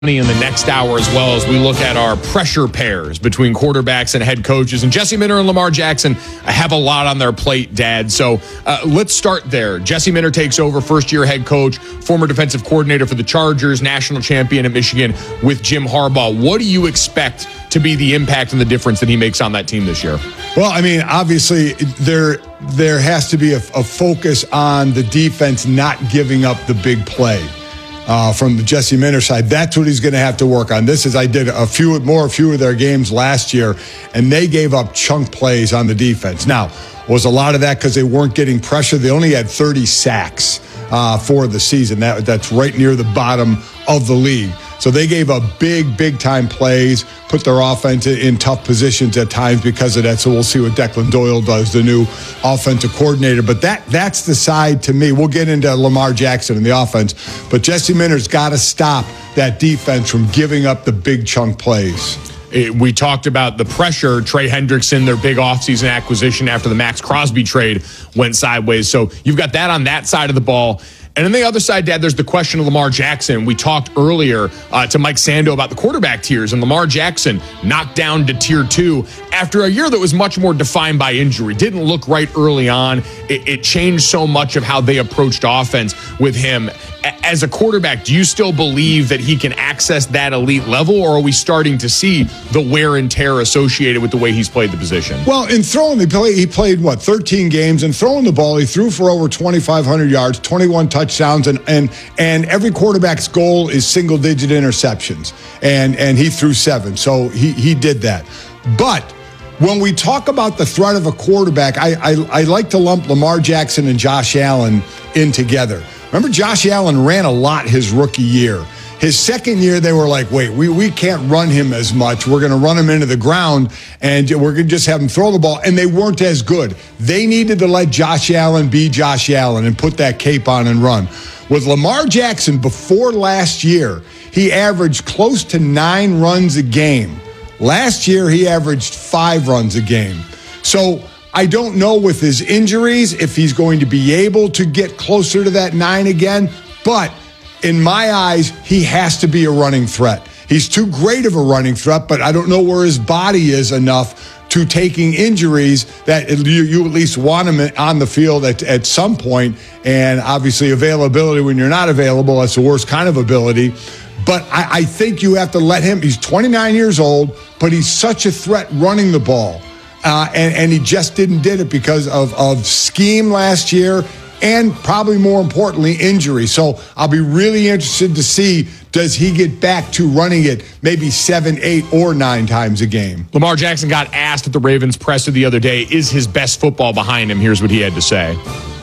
in the next hour, as well as we look at our pressure pairs between quarterbacks and head coaches. And Jesse Minter and Lamar Jackson have a lot on their plate, Dad. So let's start there. Jesse Minter takes over, first-year head coach, former defensive coordinator for the Chargers, national champion at Michigan with Jim Harbaugh. What do you expect to be the impact and the difference that he makes on that team this year? Well, I mean, obviously, there has to be a focus on the defense not giving up the big play. From the Jesse Minter side, that's what he's going to have to work on. I did a few of their games last year, and they gave up chunk plays on the defense. Now, was a lot of that because they weren't getting pressure? They only had 30 sacks for the season. That's right near the bottom of the league. So they gave up big time plays, put their offense in tough positions at times because of that. So we'll see what Declan Doyle does, the new offensive coordinator. But that's the side to me. We'll get into Lamar Jackson and the offense. But Jesse Minter's got to stop that defense from giving up the big chunk plays. We talked about the pressure. Trey Hendrickson, their big offseason acquisition after the Max Crosby trade went sideways. So you've got that on that side of the ball. And on the other side, Dad, there's the question of Lamar Jackson. We talked earlier to Mike Sando about the quarterback tiers, and Lamar Jackson knocked down to tier 2 after a year that was much more defined by injury. Didn't look right early on. It changed so much of how they approached offense with him. As a quarterback, do you still believe that he can access that elite level, or are we starting to see the wear and tear associated with the way he's played the position? Well, in throwing, he played 13 games, and throwing the ball, he threw for over 2,500 yards, 21 touchdowns, and every quarterback's goal is single-digit interceptions, and he threw 7, so he did that. But when we talk about the threat of a quarterback, I like to lump Lamar Jackson and Josh Allen in together. Remember, Josh Allen ran a lot his rookie year. His second year, they were like, wait, we can't run him as much. We're going to run him into the ground, and we're going to just have him throw the ball. And they weren't as good. They needed to let Josh Allen be Josh Allen and put that cape on and run. With Lamar Jackson, before last year, he averaged close to 9 runs a game. Last year, he averaged 5 runs a game. So I don't know with his injuries if he's going to be able to get closer to that 9 again, but in my eyes, he has to be a running threat. He's too great of a running threat, but I don't know where his body is enough to taking injuries that you at least want him on the field at some point. And obviously availability when you're not available, that's the worst kind of ability. But I think you have to let him. He's 29 years old, but he's such a threat running the ball. And he just didn't did it because of scheme last year and probably more importantly, injury. So I'll be really interested to see, does he get back to running it maybe 7, 8, or 9 times a game? Lamar Jackson got asked at the Ravens presser the other day, is his best football behind him? Here's what he had to say.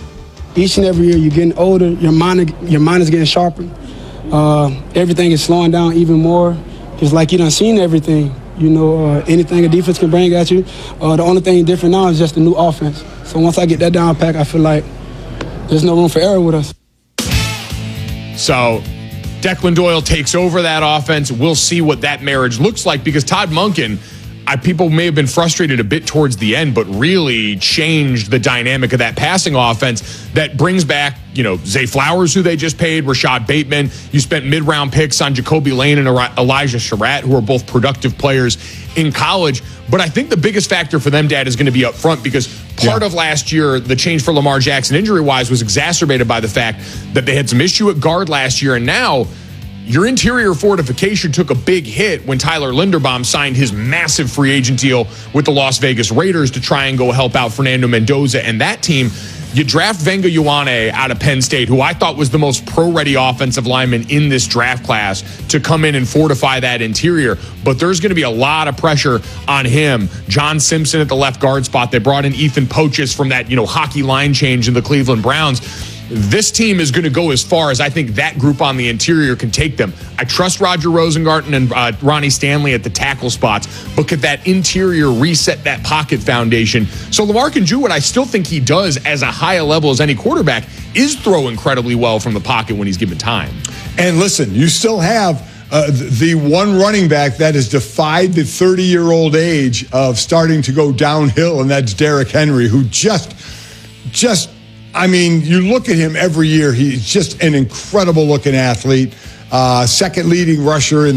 Each and every year you're getting older, your mind is getting sharper. Everything is slowing down even more. It's like you done seen everything. You know, anything a defense can bring at you. The only thing different now is just the new offense. So once I get that down pack, I feel like there's no room for error with us. So Declan Doyle takes over that offense. We'll see what that marriage looks like because Todd Monken, people may have been frustrated a bit towards the end, but really changed the dynamic of that passing offense that brings back, Zay Flowers, who they just paid, Rashad Bateman. You spent mid-round picks on Jacoby Lane and Elijah Surratt, who are both productive players in college. But I think the biggest factor for them, Dad, is going to be up front because part of last year, the change for Lamar Jackson injury-wise was exacerbated by the fact that they had some issue at guard last year, and now your interior fortification took a big hit when Tyler Linderbaum signed his massive free agent deal with the Las Vegas Raiders to try and go help out Fernando Mendoza and that team. You draft Venga Ioane out of Penn State, who I thought was the most pro-ready offensive lineman in this draft class to come in and fortify that interior. But there's going to be a lot of pressure on him. John Simpson at the left guard spot. They brought in Ethan Pochis from that, hockey line change in the Cleveland Browns. This team is going to go as far as I think that group on the interior can take them. I trust Roger Rosengarten and Ronnie Stanley at the tackle spots, but could that interior reset that pocket foundation? So Lamar can do what I still think he does as a high a level as any quarterback, is throw incredibly well from the pocket when he's given time. And listen, you still have the one running back that has defied the 30-year-old age of starting to go downhill, and that's Derrick Henry, who just I mean, you look at him every year, he's just an incredible-looking athlete. second leading rusher in